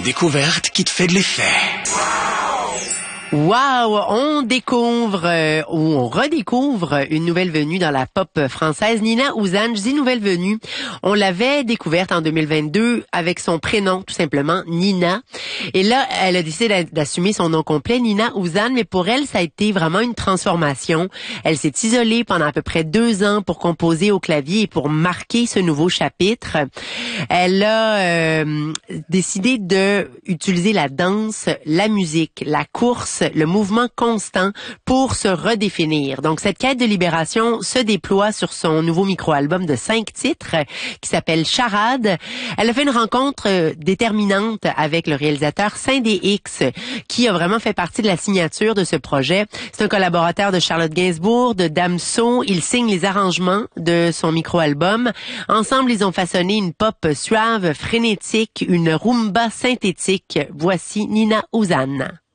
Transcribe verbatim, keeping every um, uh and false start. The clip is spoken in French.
découverte qui te fait de l'effet. Wow! On découvre euh, ou on redécouvre une nouvelle venue dans la pop française, Nina Ouzane. Je dis nouvelle venue. On l'avait découverte en deux mille vingt-deux avec son prénom, tout simplement, Nina. Et là, elle a décidé d'assumer son nom complet, Nina Ouzane, mais pour elle, ça a été vraiment une transformation. Elle s'est isolée pendant à peu près deux ans pour composer au clavier et pour marquer ce nouveau chapitre. Elle a euh, décidé de utiliser la danse, la musique, la course, le mouvement constant pour se redéfinir. Donc, cette quête de libération se déploie sur son nouveau micro-album de cinq titres qui s'appelle Charade. Elle a fait une rencontre euh, déterminante avec le réalisateur Sindé X, qui a vraiment fait partie de la signature de ce projet. C'est un collaborateur de Charlotte Gainsbourg, de Damso. Il signe les arrangements de son micro-album. Ensemble, ils ont façonné une pop suave, frénétique, une rumba synthétique. Voici Nina Ouzane.